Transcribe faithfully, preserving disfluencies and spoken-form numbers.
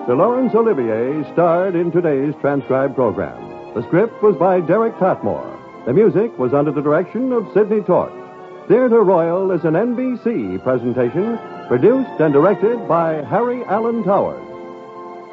Sir Laurence Olivier starred in today's transcribed program. The script was by Derek Patmore. The music was under the direction of Sidney Torch. Theatre Royal is an N B C presentation produced and directed by Harry Allen Towers.